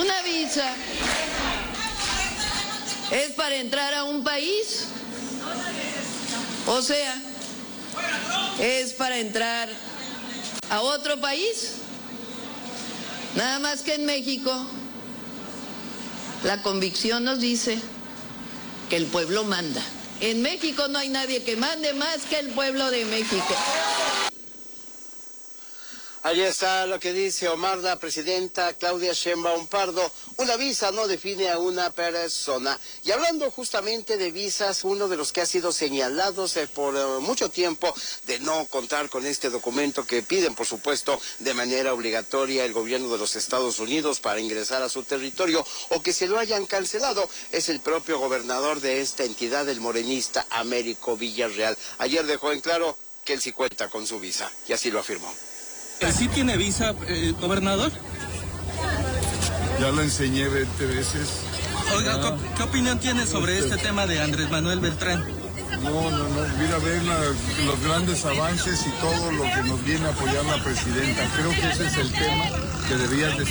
Una visa es para entrar a un país, o sea, es para entrar a otro país. Nada más que en México la convicción nos dice que el pueblo manda. En México no hay nadie que mande más que el pueblo de México. Allí está lo que dice Omar, la presidenta Claudia Sheinbaum Pardo. Una visa no define a una persona. Y hablando justamente de visas, uno de los que ha sido señalados por mucho tiempo de no contar con este documento que piden, por supuesto, de manera obligatoria el gobierno de los Estados Unidos para ingresar a su territorio o que se lo hayan cancelado, es el propio gobernador de esta entidad, el morenista Américo Villarreal. Ayer dejó en claro que él sí cuenta con su visa y así lo afirmó. ¿Sí tiene visa, gobernador? Ya la enseñé 20 veces. Oiga, ¿qué opinión tiene sobre este tema de Andrés Manuel Beltrán? No, mira, ver los grandes avances y todo lo que nos viene a apoyar la presidenta. Creo que ese es el tema que debías de